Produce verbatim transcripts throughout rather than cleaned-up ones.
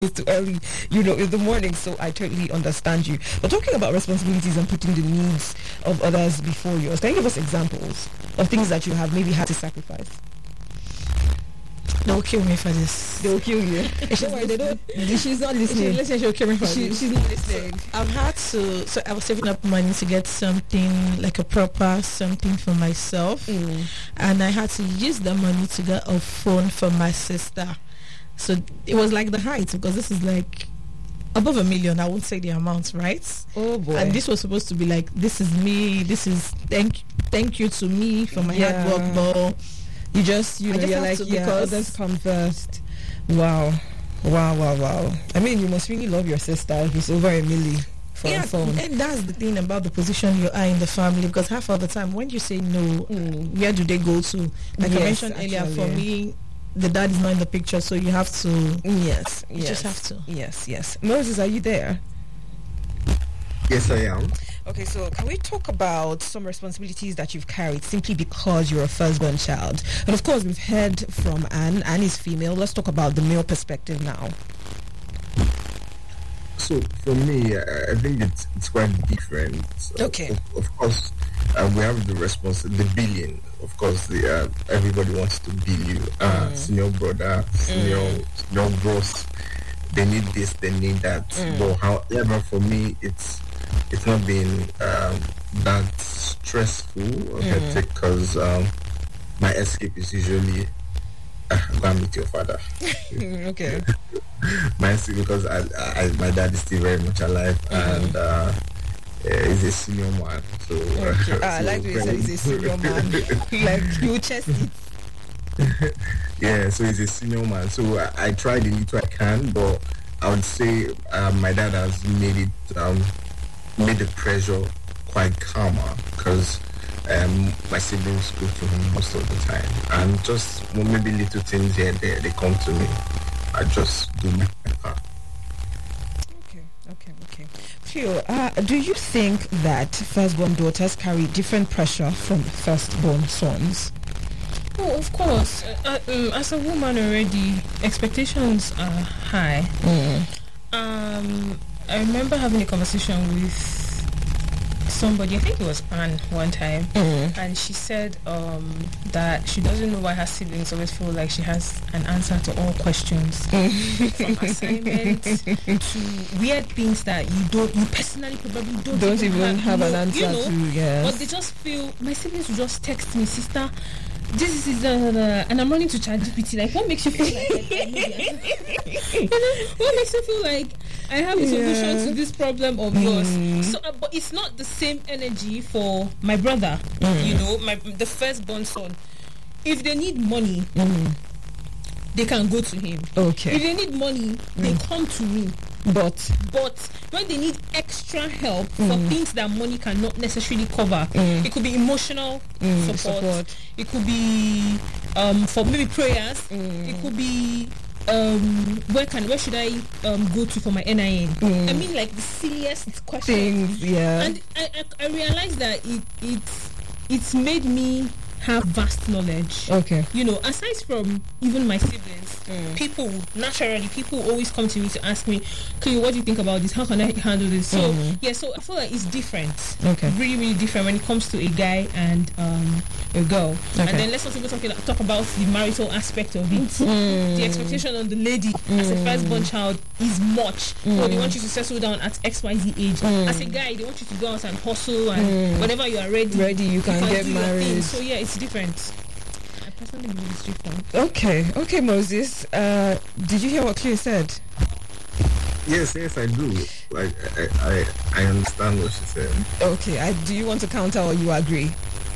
it's too early, you know, in the morning. So I totally understand you. But talking about responsibilities and putting the needs of others before yours, can you give us examples of things that you have maybe had to sacrifice? They'll kill me for this. They'll kill you. She's, Don't worry, they don't, she's not listening. She, listen, she'll kill me for she, this. She's not listening. So I've had to, so I was saving up money to get something, like a proper something for myself. Mm. And I had to use the money to get a phone for my sister. So it was like the height, because this is like above a million. I won't say the amount, right? Oh boy. And this was supposed to be like, this is me, this is thank thank you to me for my Yeah. hard work, but You just, you I know, just you're have like, to, yeah, because- others come first. Wow. Wow, wow, wow. I mean, you must really love your sister if it's over a milli for yeah, a phone. and that's the thing about the position you are in the family, because half of the time when you say no, Mm. where do they go to? Like Yes, I mentioned earlier, for actually. me, the dad is not in the picture, so you have to. Yes, You yes. just have to. Yes, yes. Moses, are you there? Yes, I am. Okay, so can we talk about some responsibilities that you've carried simply because you're a firstborn child? And of course, we've heard from Anne. Anne is female. Let's talk about the male perspective now. So for me, I I think it's it's quite different. So Okay. Of, of course, uh, we have the response, the billing. Of course, the uh, everybody wants to bill you. Uh, Mm. Senior brother, senior senior bros. They need this, they need that. Mm. But however, for me, it's it's not been um, that stressful or hectic, because um, my escape is usually uh, go and meet your father. Okay. My escape, because I, I, my dad is still very much alive, and uh, uh, he's a senior man. So, Okay. Ah, I so like the way you said very- he's a senior man. Like, you chest it. Yeah, so he's a senior man. So I, I try the little I can, but I would say uh, my dad has made it um, made the pressure quite calmer, because um, my siblings go to him most of the time, and just well, maybe little things here and there, they come to me. I just do my part. Okay, okay, okay. Theo, uh, do you think that firstborn daughters carry different pressure from firstborn sons? Oh, of course. Uh, um, as a woman already, expectations are high. Mm. Um, I remember having a conversation with somebody, I think it was Anne one time, Mm. and she said um, that she doesn't know why her siblings always feel like she has an answer to all questions. From assignments to weird things that you don't, you personally probably don't, Don't even have know, an answer you know, to, yes. But they just feel, my siblings will just text me, sister, this is uh, uh, and I'm running to ChatGPT. Like, what makes you feel like I, I know the answer? You know, what makes you feel like I have a solution Yeah. to this problem of yours? So, uh, but it's not the same energy for my brother. You know, my the firstborn son. If they need money, they can go to him. Okay. If they need money, they come to me. But But when they need extra help for things that money cannot necessarily cover, it could be emotional support, support. it could be um, for maybe prayers, it could be um, where can where should I um, go to for my N I N? I mean, like the silliest questions. things, yeah. And I, I, I realized that it it's it's made me have vast knowledge. Okay. You know, aside from even my siblings, people naturally people always come to me to ask me, "Okay, what do you think about this? How can I handle this?" So yeah, so I feel like it's different. Okay. Really, really different when it comes to a guy and um, a girl. Okay. And then let's also go talk, talk about the marital aspect of it. The expectation on the lady as a firstborn child is much. So they want you to settle down at X Y Z age. As a guy, they want you to go out and hustle, and whenever you are ready, Ready, you can get do your thing. married. So yeah, it's different. I personally believe it's different. Okay, okay, Moses. Uh, did you hear what Cleo said? Yes, yes, I do. Like I, I, I understand what she said. Okay, I, do you want to counter or you agree?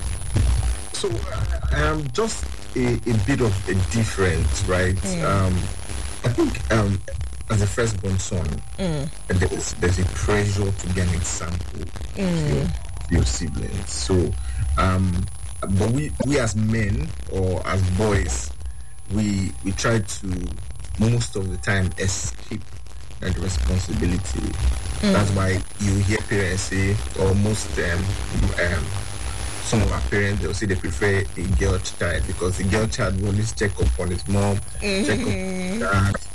So I am just a, a bit of a difference, right? Um, I think um, as a firstborn son, there's there's a pressure to be an example of your, your siblings. So, um, but we we as men or as boys, we we try to most of the time escape that responsibility. That's why you hear parents say, or most um, um some of our parents, they'll say they prefer a girl child because the girl child will always check up on his mom, check up on his dad,